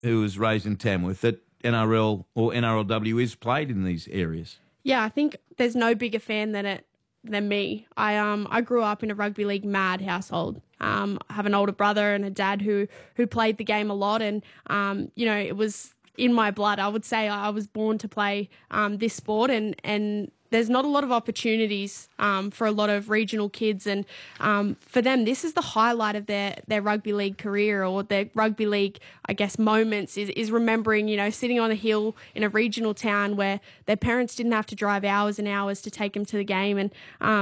who was raised in Tamworth, that NRL or NRLW is played in these areas. Yeah, I think there's no bigger fan than me. I grew up in a rugby league mad household. I have an older brother and a dad who played the game a lot, and it was in my blood. I would say I was born to play this sport, and there's not a lot of opportunities for a lot of regional kids, and for them, this is the highlight of their rugby league career, or their rugby league, I guess, moments is remembering, sitting on a hill in a regional town where their parents didn't have to drive hours and hours to take them to the game. And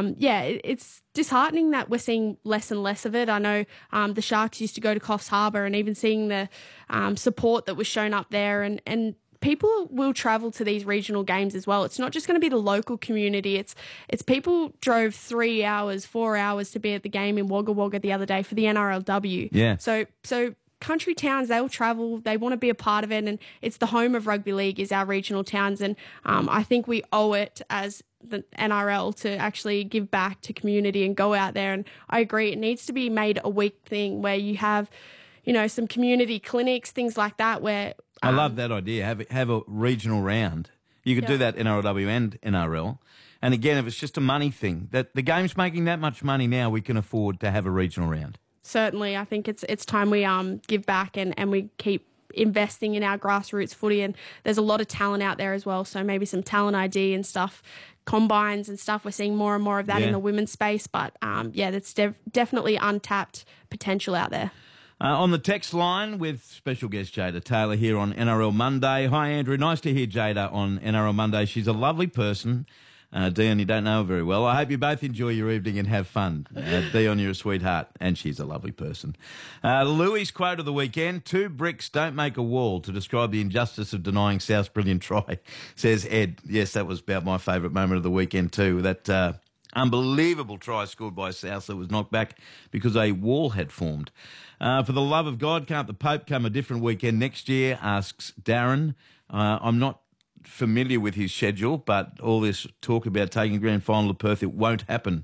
it's disheartening that we're seeing less and less of it. I know the Sharks used to go to Coffs Harbour, and even seeing the support that was shown up there, and people will travel to these regional games as well. It's not just going to be the local community. It's people drove 3 hours, 4 hours to be at the game in Wagga Wagga the other day for the NRLW. Yeah. So country towns, they'll travel. They want to be a part of it, and it's the home of rugby league is our regional towns. And I think we owe it as the NRL to actually give back to community and go out there. And I agree, it needs to be made a week thing where you have, some community clinics, things like that, where I love that idea. Have a regional round. You could do that NRLW and NRL. And again, if it's just a money thing, that the game's making that much money now, we can afford to have a regional round. Certainly, I think it's time we give back and we keep investing in our grassroots footy. And there's a lot of talent out there as well. So maybe some talent ID and stuff, combines and stuff. We're seeing more and more of that in the women's space. But that's definitely untapped potential out there. On the text line with special guest Jada Taylor here on NRL Monday. Hi, Andrew. Nice to hear Jada on NRL Monday. She's a lovely person. Dion, you don't know her very well. I hope you both enjoy your evening and have fun. Dion, you're a sweetheart, and she's a lovely person. Louis' quote of the weekend, 2 bricks don't make a wall, to describe the injustice of denying South's brilliant try, says Ed. Yes, that was about my favourite moment of the weekend too. That unbelievable try scored by South that was knocked back because a wall had formed. For the love of God, can't the Pope come a different weekend next year, asks Darren. I'm not familiar with his schedule, but all this talk about taking the grand final to Perth, it won't happen.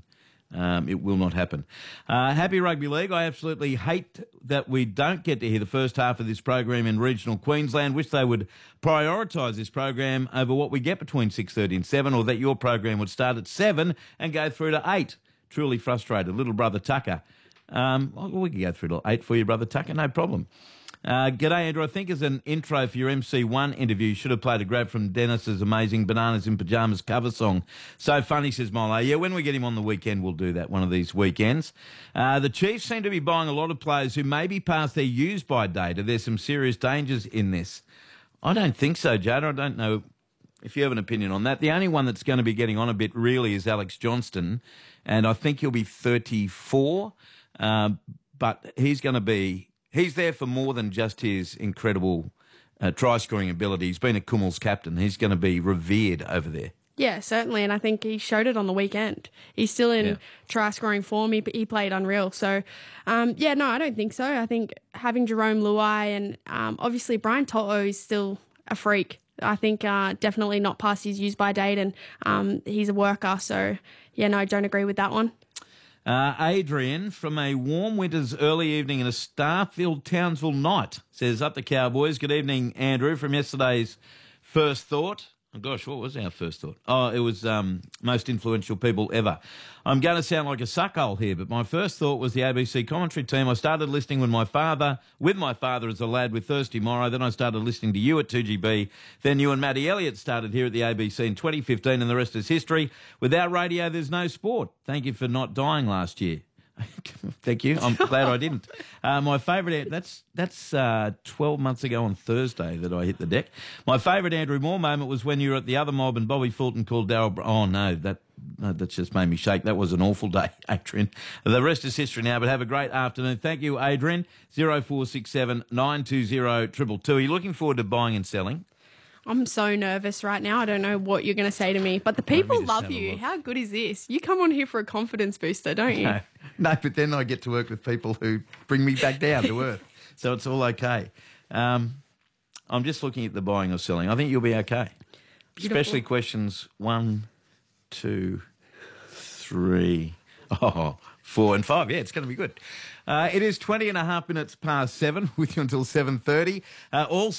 It will not happen. Happy Rugby League. I absolutely hate that we don't get to hear the first half of this program in regional Queensland. Wish they would prioritise this program over what we get between 6:30 and 7, or that your program would start at 7 and go through to 8. Truly frustrated. Little brother Tucker. We can go through to 8 for you, brother Tucker, no problem. G'day, Andrew. I think as an intro for your MC1 interview, you should have played a grab from Dennis's amazing Bananas in Pyjamas cover song. So funny, says Milo. Yeah, when we get him on the weekend, we'll do that one of these weekends. The Chiefs seem to be buying a lot of players who may be past their use-by date. There's some serious dangers in this. I don't think so, Jada. I don't know if you have an opinion on that. The only one that's going to be getting on a bit really is Alex Johnston, and I think he'll be 34. But he's there for more than just his incredible try-scoring ability. He's been a Kummel's captain. He's going to be revered over there. Yeah, certainly, and I think he showed it on the weekend. He's still in try-scoring form. He played unreal. So, I don't think so. I think having Jerome Luai and obviously Brian To'o is still a freak. I think definitely not past his use-by date, and he's a worker. So, I don't agree with that one. Adrian, from a warm winter's early evening in a star-filled Townsville night, says, up the Cowboys. Good evening, Andrew, from yesterday's First Thought. Oh, gosh, what was our first thought? Oh, it was most influential people ever. I'm going to sound like a suckhole here, but my first thought was the ABC commentary team. I started listening with my father as a lad with Thirsty Morrow. Then I started listening to you at 2GB. Then you and Matty Elliott started here at the ABC in 2015, and the rest is history. Without radio, there's no sport. Thank you for not dying last year. Thank you. I'm glad I didn't. My favourite, that's 12 months ago on Thursday that I hit the deck. My favourite Andrew Moore moment was when you were at the other mob and Bobby Fulton called Darryl. Oh, no, that just made me shake. That was an awful day, Adrian. The rest is history now, but have a great afternoon. Thank you, Adrian. 0467 920 222. Are you looking forward to buying and selling? I'm so nervous right now. I don't know what you're going to say to me, but the people love you. How good is this? You come on here for a confidence booster, don't you? No, but then I get to work with people who bring me back down to earth. So it's all okay. I'm just looking at the buying or selling. I think you'll be okay. Beautiful. Especially questions 1, 2, 3. Oh, 4 and 5. Yeah, it's going to be good. It is 20 and a half minutes past 7 with you until 7:30. All